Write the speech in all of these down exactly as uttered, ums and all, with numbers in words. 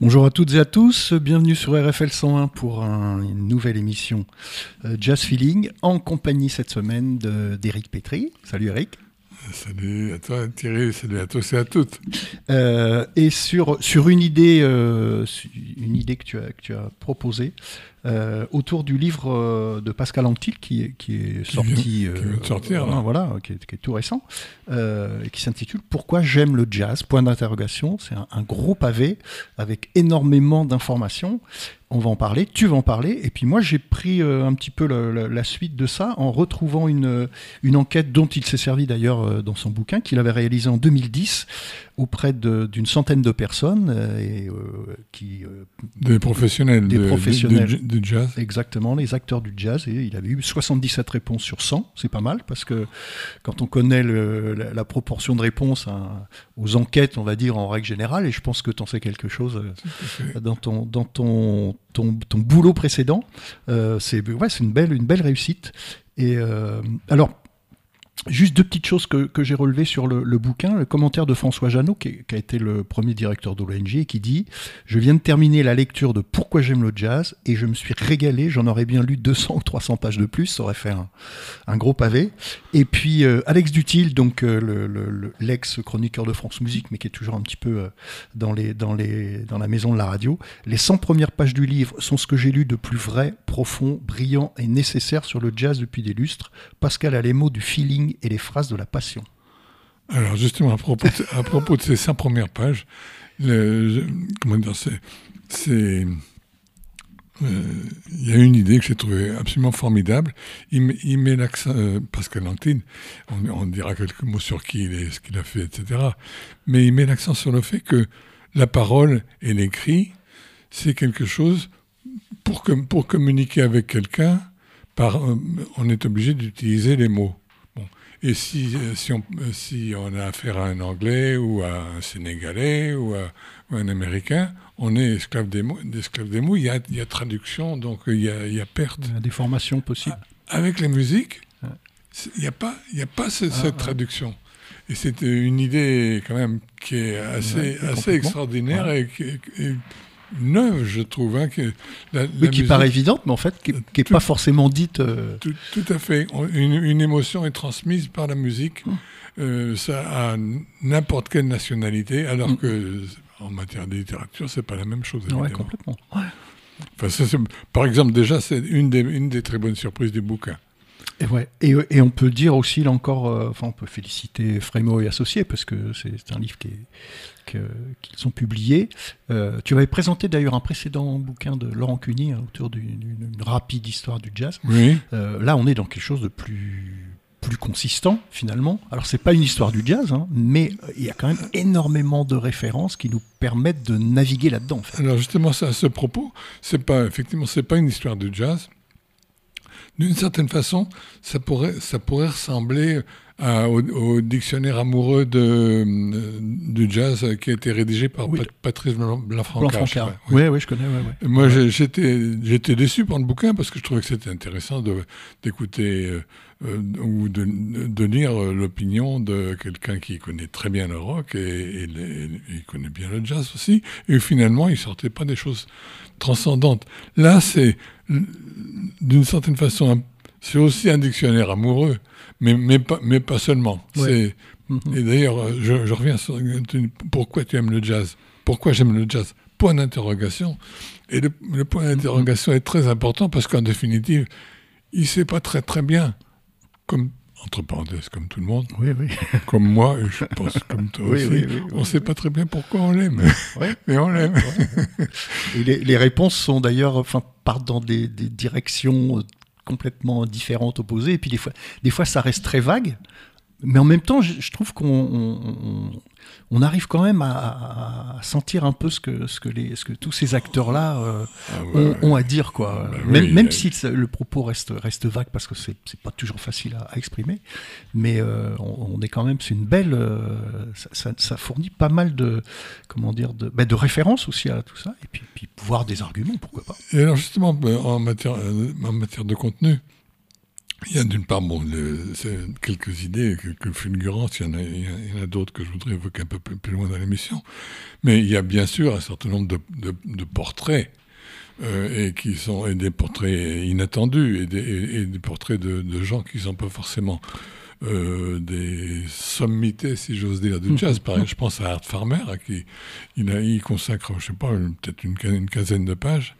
Bonjour à toutes et à tous, bienvenue sur R F L cent un pour un- une nouvelle émission euh, Jazz Feeling en compagnie cette semaine de- d'Éric Pétry. Salut Eric. Salut à toi Thierry, salut à tous et à toutes. Euh, et sur, sur une idée, euh, su- une idée que tu as, que tu as proposée euh, autour du livre euh, de Pascal Anctil qui, est- qui est sorti, vient- qui vient de sortir, euh, là. voilà, qui est, qui est tout récent, euh, et qui s'intitule Pourquoi j'aime le jazz, point d'interrogation. C'est un, un gros pavé avec énormément d'informations. On va en parler, tu vas en parler, et puis moi j'ai pris euh, un petit peu le- le- la suite de ça en retrouvant une, une enquête dont il s'est servi d'ailleurs euh, dans son bouquin, qu'il avait réalisé en deux mille dix auprès de- d'une centaine de personnes, euh, et, euh, qui, euh, Des professionnels, Des de, professionnels. de- de- de jazz. exactement, les acteurs du jazz, et il avait eu soixante-dix-sept réponses sur cent, c'est pas mal, parce que quand on connaît le- la, la proportion de réponses hein, aux enquêtes, on va dire en règle générale, et je pense que tu en sais quelque chose euh, dans ton, dans ton, ton, ton boulot précédent, euh, c'est ouais, c'est une belle, une belle réussite. Et euh, alors, juste deux petites choses que, que j'ai relevées sur le, le bouquin. Le commentaire de François Janot, qui, est- qui a été le premier directeur de l'O N G, et qui dit « Je viens de terminer la lecture de Pourquoi j'aime le jazz et je me suis régalé, j'en aurais bien lu deux cents ou trois cents pages de plus, ça aurait fait un, un gros pavé. » Et puis euh, Alex Dutil, donc euh, le- le- le- l'ex-chroniqueur de France Musique, mais qui est toujours un petit peu euh, dans, les, dans, les, dans la maison de la radio. « Les cent premières pages du livre sont ce que j'ai lu de plus vrai, profond, brillant et nécessaire sur le jazz depuis des lustres. Pascal a les mots du feeling et les phrases de la passion. » Alors justement, à propos de, à propos de ces cinq premières pages, le- je- comment dire, c'est... c'est euh, il y a une idée que j'ai trouvée absolument formidable. Il, met- il met l'accent, euh, Pascal Anctil, on, on dira quelques mots sur qui il est, ce qu'il a fait, et cetera. Mais il met l'accent sur le fait que la parole et l'écrit, c'est quelque chose, pour, com- pour communiquer avec quelqu'un, par, euh, on est obligé d'utiliser les mots. Bon. Et si, euh, si, on, euh, si on a affaire à un Anglais ou à un Sénégalais ou à, ou à un Américain, on est esclave des mots. Esclave des mots, il y a, il y a traduction, donc il y a, il y a perte. Il y a des formations possibles. Avec la musique, Ouais. c'est- il n'y a pas, il y a pas ce- Ah, cette ouais. traduction. Et c'est une idée quand même qui est assez, Ouais, assez complètement. extraordinaire et, qui est- et neuve, je trouve. Hein, que la, la Oui, qui musique- paraît évidente, mais en fait, qui n'est Tout- pas forcément dite. euh, Tout, tout à fait. On- Une, une émotion est transmise par la musique. Mmh. Euh, ça a n'importe quelle nationalité, alors Mmh. que en matière de littérature, c'est pas la même chose. Ouais, évidemment. complètement. Ouais. Enfin, ça, c'est- par exemple, déjà, c'est une des, une des très bonnes surprises du bouquin. Et, ouais. et, et on peut dire aussi, là encore, euh, enfin, on peut féliciter Frémo et Associés, parce que c'est c'est un livre qui est, que- qu'ils ont publié. Euh, tu avais présenté d'ailleurs un précédent bouquin de Laurent Cuny hein, autour d'une d'une- d'une rapide histoire du jazz. Oui. Euh, là, on est dans quelque chose de plus, plus consistant, finalement. Alors, c'est pas une histoire du jazz, hein, mais euh, il y a quand même énormément de références qui nous permettent de naviguer là-dedans. En fait. Alors justement, ça, à ce propos, c'est pas effectivement, c'est pas une histoire de jazz. D'une certaine façon, ça pourrait, ça pourrait ressembler à- au, au dictionnaire amoureux de, euh, du jazz qui a été rédigé par Oui. Pat- Patrice Blanc- Blanc-Francard. Blanc-Francard. je sais pas, oui. Oui, oui, je connais. Ouais, ouais. Moi, j'ai- j'étais, j'étais déçu par le bouquin parce que je trouvais que c'était intéressant de, d'écouter euh, euh, ou de, de lire euh, l'opinion de quelqu'un qui connaît très bien le rock et, et les- il connaît bien le jazz aussi. Et finalement, il sortait pas des choses transcendantes. Là, c'est d'une certaine façon, un- c'est aussi un dictionnaire amoureux, mais, mais, pas, mais pas seulement. Ouais. C'est, Mhm. et d'ailleurs, euh, je, je reviens sur pourquoi tu aimes le jazz. Pourquoi j'aime le jazz? Point d'interrogation. Et le, le point d'interrogation est très important parce qu'en définitive, il ne sait pas très très bien, comme, entre parenthèses, comme tout le monde, Oui, oui. comme moi, et je pense comme toi Oui, aussi, oui, oui, on oui, ne sait oui. pas très bien pourquoi on l'aime, Ouais. mais on l'aime. Et les, les réponses sont d'ailleurs, enfin, partent dans des, des directions euh, complètement différentes, opposées. Et puis des fois, des fois, ça reste très vague. Mais en même temps, je, je trouve qu'on on, on- on arrive quand même à, à sentir un peu ce que, ce que, les, ce que tous ces acteurs-là euh, Ah ouais, ont, ouais. ont à dire, quoi. Bah même oui, même euh, si le, le propos reste, reste vague, parce que c'est c'est pas toujours facile à, à exprimer. Mais euh, on, on est quand même, c'est une belle. euh, ça, ça, ça fournit pas mal de, comment dire, de, bah, de références aussi à tout ça. Et puis, puis voir des arguments, pourquoi pas. Et alors justement, euh, en matière, euh, en matière de contenu, il y a d'une part bon, le, quelques idées, quelques fulgurances, il y en a, il y en a d'autres que je voudrais évoquer un peu plus, plus loin dans l'émission, mais il y a bien sûr un certain nombre de, de, de portraits, euh, et qui sont et des portraits inattendus, et des, et, et des portraits de, de gens qui ne sont pas forcément euh, des sommités, si j'ose dire, du jazz. Par exemple, je pense à Art Farmer, à qui il, a, il consacre, je ne sais pas, peut-être une, une quinzaine de pages.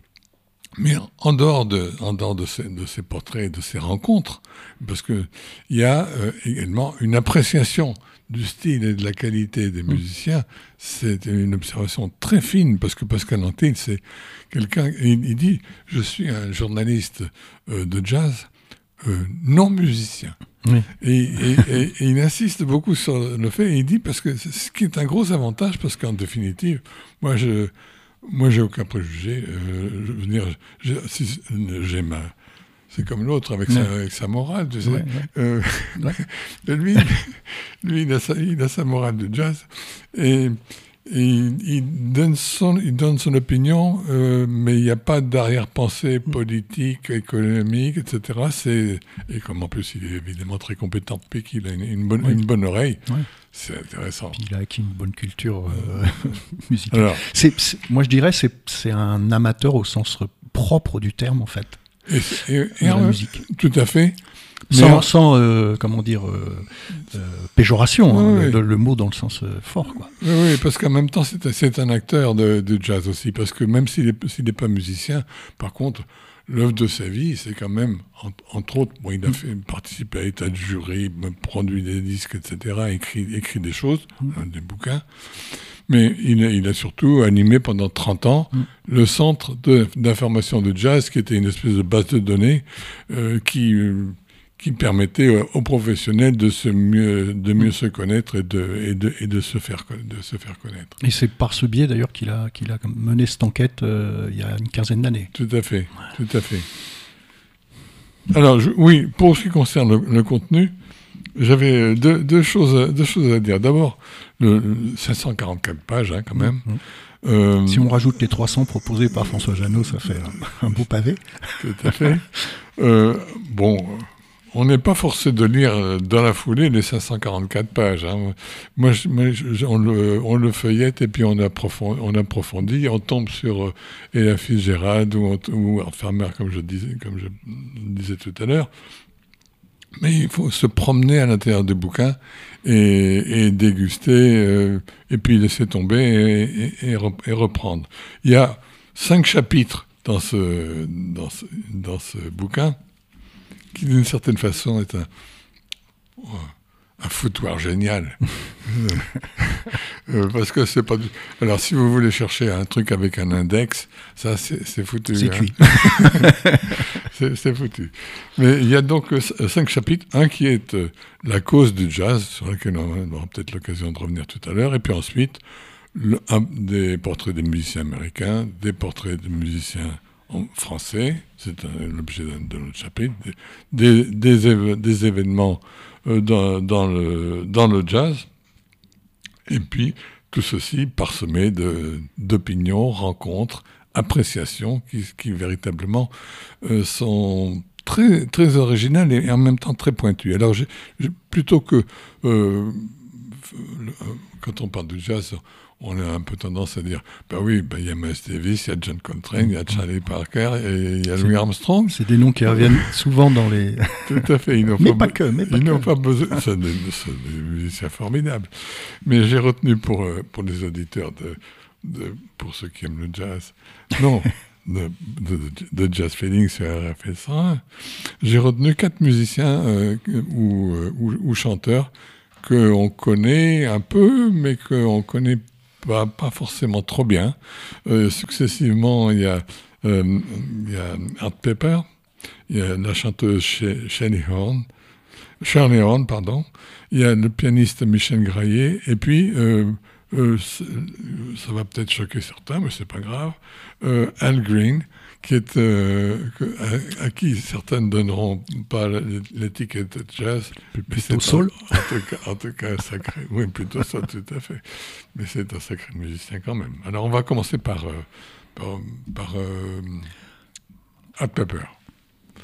Mais en dehors de, en dehors de ces, de ces portraits et de ces rencontres, parce qu'il y a euh, également une appréciation du style et de la qualité des musiciens, c'est une observation très fine, parce que Pascal Antille, c'est quelqu'un, il, il dit, je suis un journaliste euh, de jazz euh, non musicien. Oui. Et, et, et, et il insiste beaucoup sur le fait, et il dit, parce que ce qui est un gros avantage, parce qu'en définitive, moi je... Moi, j'ai aucun préjugé. Euh, je veux dire, j'ai, si, j'ai ma... C'est comme l'autre avec, ouais. sa, avec sa morale, tu sais. Ouais, ouais. Euh, ouais. lui, lui il, a sa, il a sa morale de jazz. Et, et il, donne son, il donne son opinion, euh, mais il n'y a pas d'arrière-pensée politique, économique, et cetera. C'est, et comme en plus il est évidemment très compétent, puis qu'il a une, une, bonne, ouais. une bonne oreille, ouais. C'est intéressant. Puis il a acquis une bonne culture euh, musicale. Alors, c'est, c'est, moi je dirais c'est c'est un amateur au sens propre du terme en fait. Et, et, et la euh, musique. Tout à fait. Sans, en... sans euh, comment dire, euh, euh, péjoration, oui, hein, oui. Le, le mot dans le sens euh, fort, quoi. Oui, oui, parce qu'en même temps, c'est, c'est un acteur de, de jazz aussi, parce que même s'il n'est s'il est pas musicien, par contre, l'œuvre de sa vie, c'est quand même, en, entre autres, bon, il a fait, participé à l'état de jury, produit des disques, et cetera, écrit, écrit des choses, mm. hein, des bouquins, mais il a, il a surtout animé pendant trente ans mm. le centre de, d'information de jazz, qui était une espèce de base de données euh, qui... Euh, qui permettait aux professionnels de, se mieux, de mieux se connaître et de, et, de, et de, se faire, de se faire connaître. Et c'est par ce biais d'ailleurs qu'il a, qu'il a mené cette enquête euh, il y a une quinzaine d'années. Tout à fait, tout à fait. Alors je, oui, pour ce qui concerne le, le contenu, j'avais deux, deux, choses, deux choses à dire. D'abord, le, le cinq cent quarante-quatre pages hein, quand même. Mmh. Euh, si on rajoute les trois cents proposés par François Janot, ça fait un, un beau pavé. Tout à fait. euh, bon... On n'est pas forcé de lire dans la foulée les cinq cent quarante-quatre pages. Hein. Moi, je, moi je, on, le, on le feuillette et puis on approfondit, on, approfondit, on tombe sur euh, Ella Fitzgerald ou, ou Art Farmer, comme je disais, comme je disais tout à l'heure. Mais il faut se promener à l'intérieur du bouquin et, et déguster, euh, et puis laisser tomber et, et, et reprendre. Il y a cinq chapitres dans ce, dans ce, dans ce bouquin, qui d'une certaine façon est un, un foutoir génial. euh, parce que c'est pas du... Alors si vous voulez chercher un truc avec un index, ça c'est, c'est foutu. C'est hein. cuit. c'est, c'est foutu. Mais il y a donc euh, cinq chapitres. Un qui est euh, la cause du jazz, sur lequel on aura peut-être l'occasion de revenir tout à l'heure. Et puis ensuite, le, un, des portraits des musiciens américains, des portraits de musiciens en français, c'est un, l'objet de notre chapitre, des, des, éve- des événements euh, dans, dans, le, dans le jazz, et puis tout ceci parsemé de, d'opinions, rencontres, appréciations qui, qui véritablement euh, sont très, très originales et, et en même temps très pointues. Alors, j'ai, j'ai, plutôt que euh, le, quand on parle de jazz, on a un peu tendance à dire, bah oui, bah, il y a Miles Davis, il y a John Coltrane, il y a Charlie Parker, et il y a Louis Armstrong. C'est des noms qui reviennent souvent dans les... Tout à fait. Ils n'ont mais pas, pas que, mais pas ils que. n'ont pas besoin... C'est des, des musiciens formidables. Mais j'ai retenu pour, pour les auditeurs, de, de, pour ceux qui aiment le jazz, non, de, de, de Jazz Feeling sur R F S cent un, j'ai retenu quatre musiciens euh, ou, ou, ou chanteurs qu'on connaît un peu, mais qu'on connaît Pas, pas forcément trop bien. Euh, successivement, il y a, euh, il y a Art Pepper, il y a la chanteuse Shirley Horn, Shirley Horn, pardon, il y a le pianiste Michel Graillet, et puis, euh, euh, ça va peut-être choquer certains, mais c'est pas grave, euh, Al Green, qui est, euh, à, à qui certains ne donneront pas l'étiquette de jazz. Mais c'est soul. En, en, tout cas, en tout cas, un sacré. Oui, plutôt soul, tout à fait. Mais c'est un sacré musicien quand même. Alors, on va commencer par, euh, par, par euh, Art Pepper.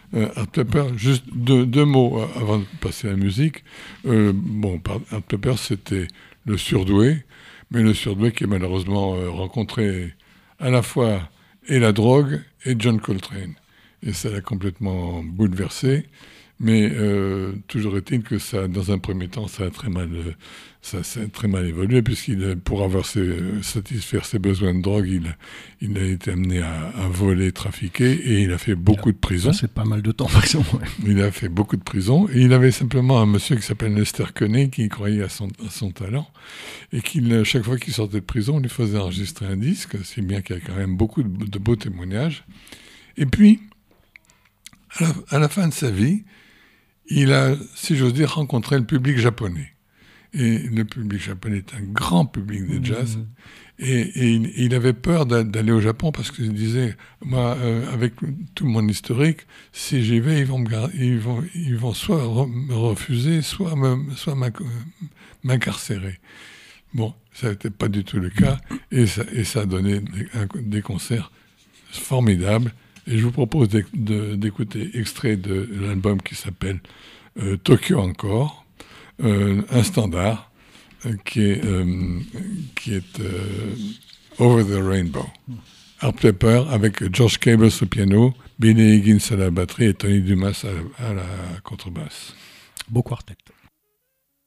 Euh, Art Pepper, juste deux, deux mots avant de passer à la musique. Euh, bon, Art Pepper, c'était le surdoué, mais le surdoué qui a malheureusement euh, rencontré à la fois et la drogue et John Coltrane. Et ça l'a complètement bouleversé. Mais euh, toujours est-il que ça, dans un premier temps, ça a très mal, ça, ça a très mal évolué, puisqu'il, pour avoir ses, satisfaire ses besoins de drogue, il, il a été amené à, à voler, trafiquer, et il a fait beaucoup de prison. Ça, c'est pas mal de temps, par exemple. Ouais. Il a fait beaucoup de prison, et il avait simplement un monsieur qui s'appelle Lester Conney, qui croyait à son, à son talent, et qui, chaque fois qu'il sortait de prison, on lui faisait enregistrer un disque, si bien qu'il y a quand même beaucoup de, de beaux témoignages. Et puis, à la, à la fin de sa vie, il a, si j'ose dire, rencontré le public japonais. Et le public japonais est un grand public de jazz. Mmh. Et, et il, il avait peur d'aller au Japon parce qu'il disait, moi, euh, avec tout mon historique, si j'y vais, ils vont, me, ils vont, ils vont soit re, me refuser, soit me, soit m'incarcérer. Bon, ça n'était pas du tout le cas. Et ça, et ça a donné des, un, des concerts formidables. Et je vous propose d'écouter extrait de l'album qui s'appelle euh, Tokyo encore, euh, un standard euh, qui est, euh, qui est euh, Over the Rainbow. Art Pepper avec George Cables au piano, Billy Higgins à la batterie et Tony Dumas à la, à la contrebasse. Beau quartet.